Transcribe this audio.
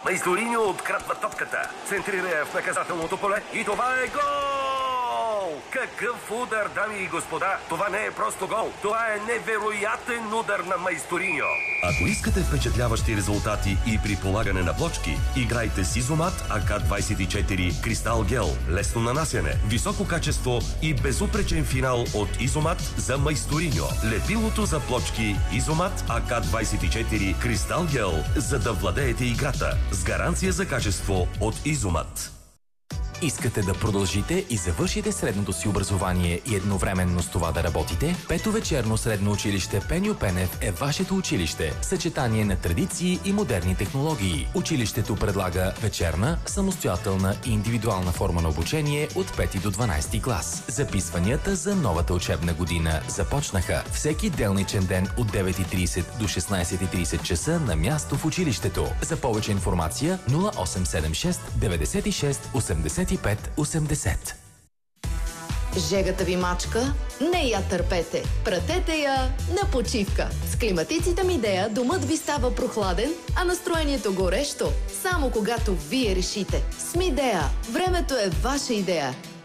Майсториньо открадва топката, центрира я в наказателното поле и това е гол! Какъв удар, дами и господа! Това не е просто гол, това е невероятен удар на Майсториньо! Ако искате впечатляващи резултати и при полагане на плочки, играйте с Изомат АК-24 Кристал Гел. Лесно нанасяне, високо качество и безупречен финал от Изомат за Майсториньо. Лепилото за плочки Изомат АК-24 Кристал Гел, за да владеете играта с гаранция за качество от Изомат. Искате да продължите и завършите средното си образование и едновременно с това да работите? Пето вечерно средно училище Пеньо Пенев е вашето училище. Съчетание на традиции и модерни технологии. Училището предлага вечерна, самостоятелна и индивидуална форма на обучение от 5 до 12 клас. Записванията за новата учебна година започнаха. Всеки делничен ден от 9:30 до 16:30 часа на място в училището. За повече информация 0876 96 80 80. Жегата ви мачка? Не я търпете. Пратете я на почивка. С климатиците Мидея домът ви става прохладен, а настроението горещо. Само когато вие решите. С Мидея. Времето е ваша идея.